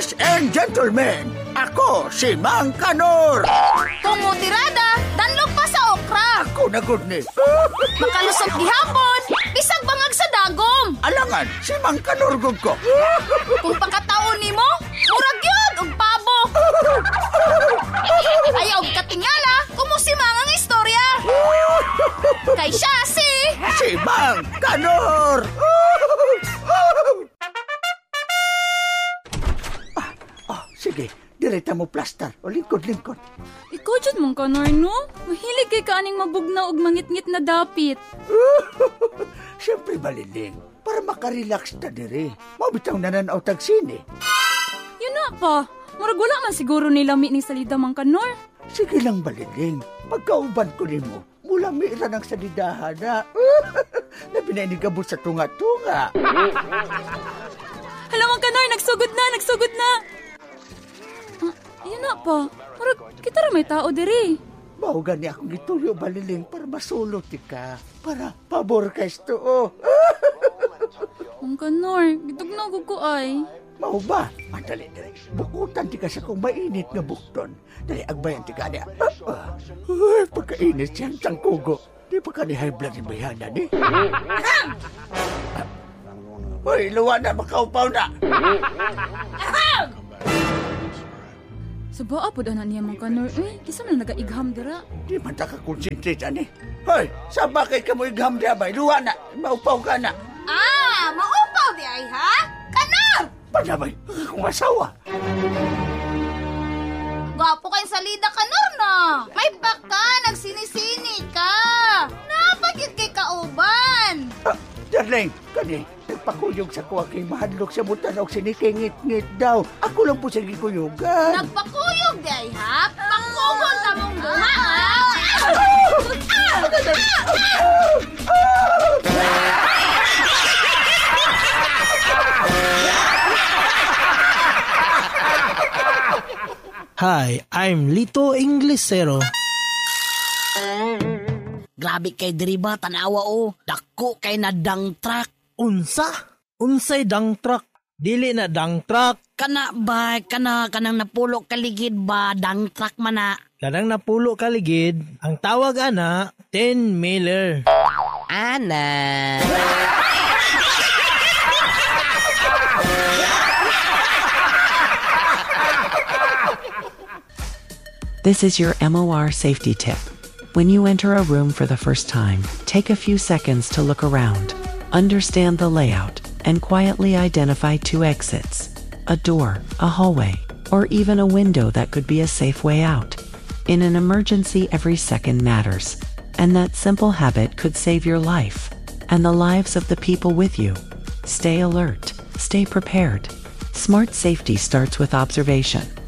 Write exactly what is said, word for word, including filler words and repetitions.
Ladies and gentlemen, ako si Mang Kanor. Tumutirada, danlog pa sa okra. Ako na good ni. Makalusot gihapon, bisag bangag sa dagom. Alangan, si Mang Kanor gud ko. Kung pakataon nimo, murag yun og pabo. Ayaw katingala, kumusimang ang istorya. Kay siya si... Si Mang Kanor. ah, ah, sige, direta mo plaster. O lingkod-lingkod. Ikaw dyan mong Kanor, no? Mahilig kay kaaning mabugna og mangit-ngit na dapit. Siyempre baliling, para makarelax ta diri. Mabitaw na nanaw tag sine. Yun na pa. Murag wala man siguro nila mi ni salida mang Kanor. Sige lang baliling, pagkauban ko nimo, mula mira ng salidahan na. Na pinanigabot sa tunga-tunga. Hala mang Kanor, nagsugod na, nagsugod na. Ah, yun na pa. Murag kita ra may tao diri. Maugan niya akong gituyo baliling para masulot ka. Para pabor ka isto. Oh. Mang Kanor, gitugnaw ko ko ay. Mau ba? Madali, dali. Bukutan ti ka sa kong mainit nga bukton. Dali, agbayan ti ka niya. Ah, ah, pagkainit siyang tangkugo. Di pa ka ni high blood yung bayana ni. Hoy, luwa na, makaupaw na. Sa baa po na niya mang Kanor. Eh, kisa man nag-aigham dira. Di man ta ka-concentrate, ani. Hoy, saba kay ka mo igham di abay. Luwa na, maupaw ka na. Ah, maupaw di ay ha? Kanor! Panabay, akong asawa. Gwapo kayong salida, Kanor na. May baka, nagsinisini ka. Napagit kay kauban. Ah, darling, kani, nagpakuyog sa kuha kay mahadlok sa butan o sinikingit-ngit daw. Ako lang po sa gikuyugan. Nagpakuyog di ay ha? Pakugol na mong duha ha? Hi, I'm Lito Inglesero. Grabe kay diri ba tanawa o. Dako kay na dang truck. Unsa? Unsay dang truck? Dili na dang truck. Kana ba, kana kanang napulo kaligid ba dang truck man na. Kanang napulo kaligid, ang tawag ana, ten-mailer. Ana. This is your M O R safety tip. When you enter a room for the first time, take a few seconds to look around, understand the layout, and quietly identify two exits, a door, a hallway, or even a window that could be a safe way out. In an emergency, every second matters, and that simple habit could save your life and the lives of the people with you. Stay alert, stay prepared. Smart safety starts with observation.